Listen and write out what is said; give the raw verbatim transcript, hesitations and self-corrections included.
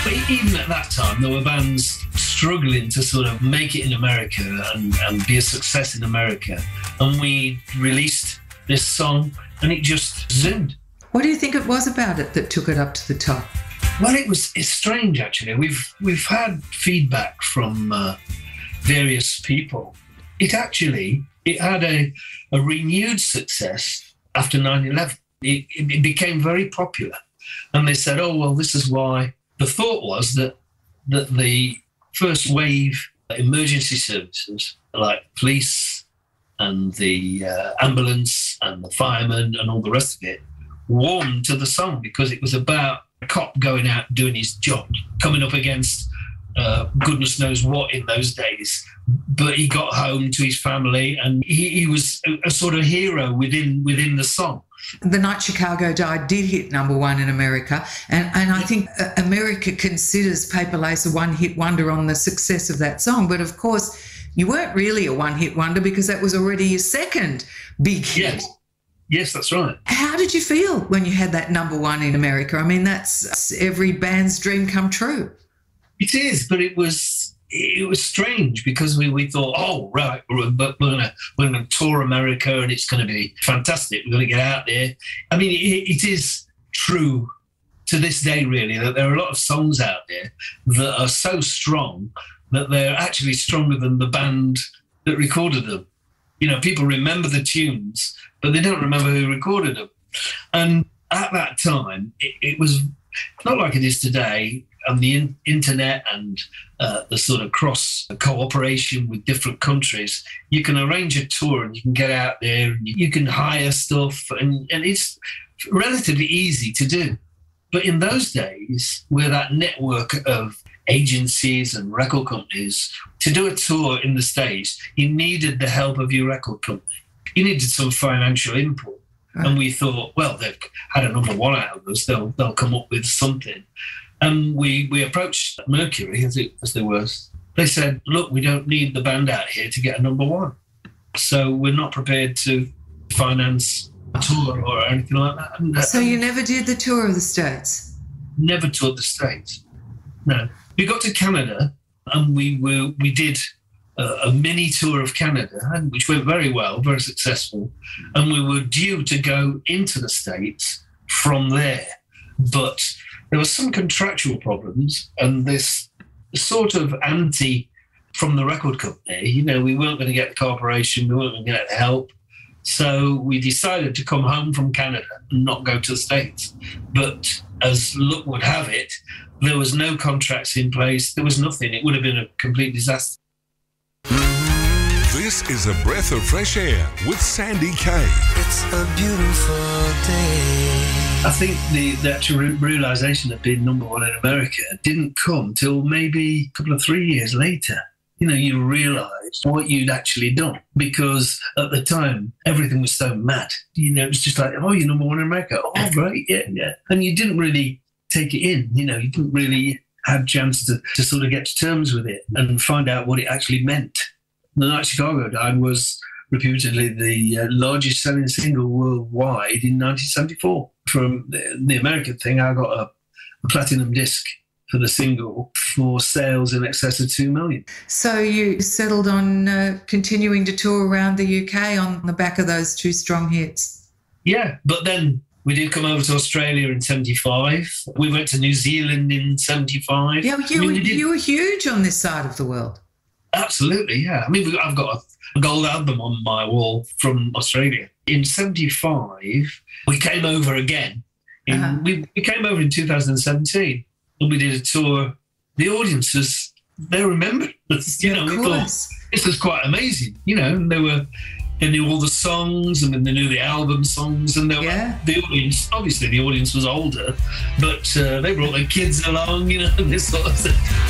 But even at that time, there were bands struggling to sort of make it in America and, and be a success in America. And we released this song and it just zoomed. What do you think it was about it that took it up to the top? Well, it was it's strange, actually. We've we've had feedback from uh, various people. It actually, it had a, a renewed success after nine eleven. It, it became very popular. And they said, oh, well, this is why. The thought was that that the first wave emergency services, like police and the uh, ambulance and the firemen and all the rest of it, warmed to the song because it was about a cop going out doing his job, coming up against uh, goodness knows what in those days. But he got home to his family and he, he was a, a sort of hero within within the song. The Night Chicago Died did hit number one in America, and, and I think America considers Paper Lace a one-hit wonder on the success of that song. But, of course, you weren't really a one-hit wonder because that was already your second big hit. Yes, yes, that's right. How did you feel when you had that number one in America? I mean, that's every band's dream come true. It is, but it was... It was strange because we, we thought, oh, right, we're, we're going we're gonna tour America and it's going to be fantastic. We're going to get out there. I mean, it, it is true to this day, really, that there are a lot of songs out there that are so strong that they're actually stronger than the band that recorded them. You know, people remember the tunes, but they don't remember who recorded them. And at that time, it, it was not like it is today. And the in- internet and uh, the sort of cross cooperation with different countries, you can arrange a tour and you can get out there and you can hire stuff and, and it's relatively easy to do. But in those days, where that network of agencies and record companies, to do a tour in the States, you needed the help of your record company. You needed some financial input. Right. And we thought, well, they've had a number one out of us, they'll, they'll come up with something. And we, we approached Mercury, as it as there was. They said, look, we don't need the band out here to get a number one. So we're not prepared to finance a tour or anything like that. And, so you never did the tour of the States? Never toured the States, no. We got to Canada and we were we did a, a mini tour of Canada, which went very well, very successful. And we were due to go into the States from there. But there were some contractual problems and this sort of ante from the record company. You know, we weren't going to get the corporation, we weren't going to get help. So we decided to come home from Canada and not go to the States. But as luck would have it, there was no contracts in place. There was nothing. It would have been a complete disaster. This is A Breath of Fresh Air with Sandy Kaye. It's a beautiful day. I think the, the actual realisation of being number one in America didn't come till maybe a couple of three years later. You know, you realised what you'd actually done because at the time, everything was so mad. You know, it was just like, oh, you're number one in America. Oh, great, yeah, yeah. And you didn't really take it in. You know, you didn't really have a chance to, to sort of get to terms with it and find out what it actually meant. The Night Chicago Died was reputedly the uh, largest selling single worldwide in nineteen seventy-four. From the, the American thing, I got a, a platinum disc for the single for sales in excess of two million. So you settled on uh, continuing to tour around the U K on the back of those two strong hits? Yeah, but then we did come over to Australia in seventy-five. We went to New Zealand in seventy-five. Yeah, you, I mean, were, you were huge on this side of the world. Absolutely, yeah. I mean, I've got a gold album on my wall from Australia. In seventy-five, we came over again. In, uh-huh. we, we came over in two thousand seventeen and we did a tour. The audiences, they remembered us. You yeah, know, we thought this was quite amazing. You know, and they were, they knew all the songs and they knew the album songs. And they were, yeah. the audience, obviously the audience was older, but uh, they brought their kids along, you know, and this sort of thing.